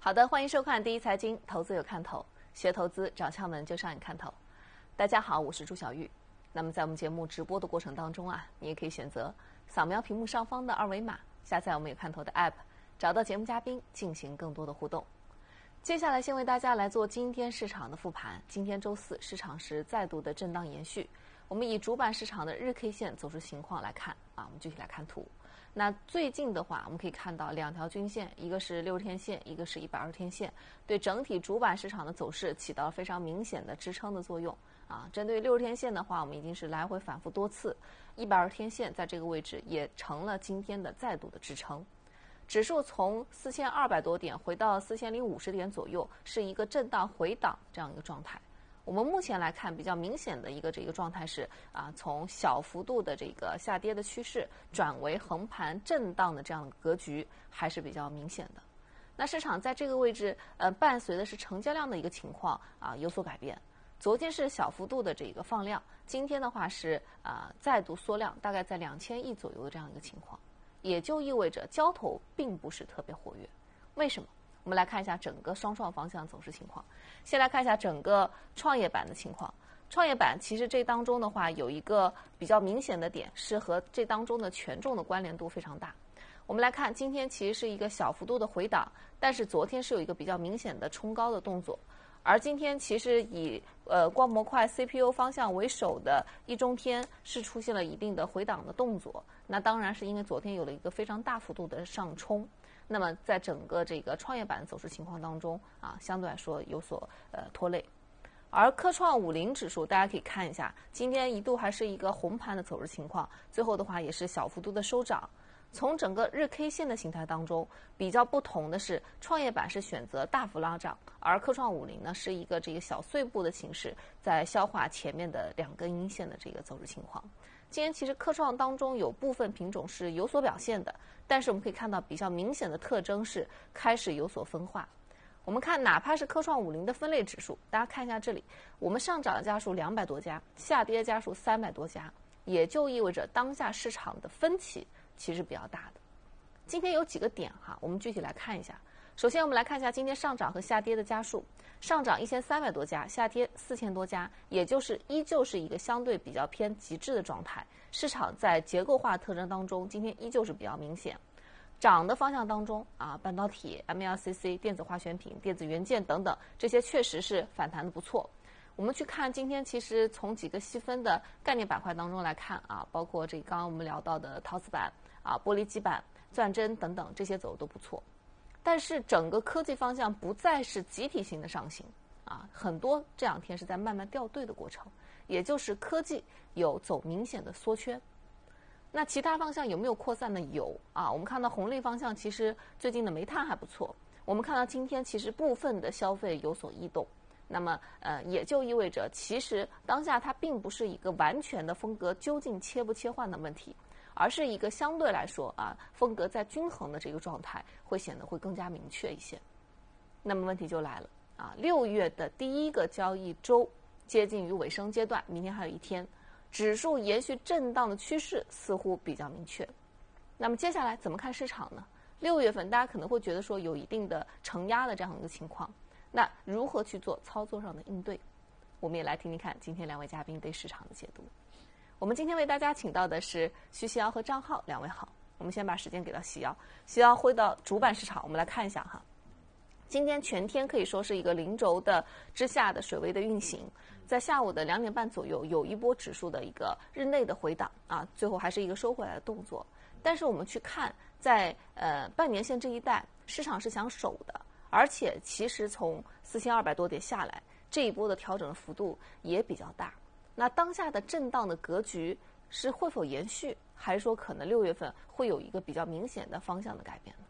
好的，欢迎收看第一财经，投资有看头，学投资找窍门就上眼看头。大家好，我是朱小玉。那么在我们节目直播的过程当中啊，你也可以选择扫描屏幕上方的二维码，下载我们有看头的 App， 找到节目嘉宾进行更多的互动。接下来先为大家来做今天市场的复盘。今天周四，市场是再度的震荡延续。我们以主板市场的日 K 线走势情况来看啊，我们具体来看图。那最近的话，我们可以看到两条均线，一个是60天线，一个是120天线，对整体主板市场的走势起到非常明显的支撑的作用啊。针对60天线的话，我们已经是来回反复多次，120天线在这个位置也成了今天的再度的支撑。指数从4200多点回到4050点左右，是一个震荡回档这样一个状态。我们目前来看，比较明显的一个状态是从小幅度的这个下跌的趋势转为横盘震荡的这样的格局，还是比较明显的。那市场在这个位置，伴随的是成交量的一个情况有所改变。昨天是小幅度的这个放量，今天的话是再度缩量，大概在2000亿左右的这样一个情况，也就意味着交投并不是特别活跃。为什么？我们来看一下整个双创方向走势情况。先来看一下整个创业板的情况。创业板其实这当中的话有一个比较明显的点，是和这当中的权重的关联度非常大。我们来看今天其实是一个小幅度的回档，但是昨天是有一个比较明显的冲高的动作。而今天其实以光模块 CPU 方向为首的一中天是出现了一定的回档的动作，那当然是因为昨天有了一个非常大幅度的上冲。那么在整个这个创业板走势情况当中相对来说有所拖累。而科创50指数大家可以看一下，今天一度还是一个红盘的走势情况，最后的话也是小幅度的收涨。从整个日 K 线的形态当中，比较不同的是，创业板是选择大幅拉涨，而科创50呢是一个这个小碎步的形式，在消化前面的2根阴线的这个走势情况。今天其实科创当中有部分品种是有所表现的，但是我们可以看到比较明显的特征是开始有所分化。我们看哪怕是科创50的分类指数，大家看一下这里，我们上涨的家数200多家，下跌家数300多家，也就意味着当下市场的分歧其实比较大的。今天有几个点我们具体来看一下。首先我们来看一下今天上涨和下跌的家数，上涨1300多家，下跌4000多家，也就是依旧是一个相对比较偏极致的状态。市场在结构化特征当中，今天依旧是比较明显。涨的方向当中半导体、MLCC、电子化学品、电子元件等等，这些确实是反弹的不错。我们去看今天，其实从几个细分的概念板块当中来看包括这刚刚我们聊到的陶瓷板玻璃基板、钻针等等，这些走的都不错。但是整个科技方向不再是集体性的上行很多这2天是在慢慢掉队的过程，也就是科技有走明显的缩圈。那其他方向有没有扩散呢？有我们看到红利方向其实最近的煤炭还不错。我们看到今天其实部分的消费有所异动，那么也就意味着其实当下它并不是一个完全的风格究竟切不切换的问题，而是一个相对来说风格在均衡的这个状态会显得会更加明确一些。那么问题就来了6月的第一个交易周接近于尾声阶段，明天还有1天，指数延续震荡的趋势似乎比较明确。那么接下来怎么看市场呢？6月份大家可能会觉得说有一定的承压的这样一个情况，那如何去做操作上的应对？我们也来听听看今天2位嘉宾对市场的解读。我们今天为大家请到的是徐希瑶和张浩2位好。我们先把时间给到希瑶，希瑶回到主板市场，我们来看一下今天全天可以说是一个零轴的之下的水位的运行，在下午的2点半左右有一波指数的一个日内的回档最后还是一个收回来的动作。但是我们去看在半年线这一带，市场是想守的，而且其实从4200多点下来，这一波的调整幅度也比较大。那当下的震荡的格局是会否延续，还是说可能6月份会有一个比较明显的方向的改变呢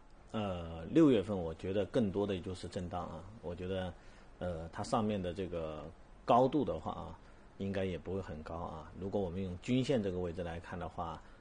？6月份我觉得更多的就是震荡我觉得它上面的这个高度的话应该也不会很高如果我们用均线这个位置来看的话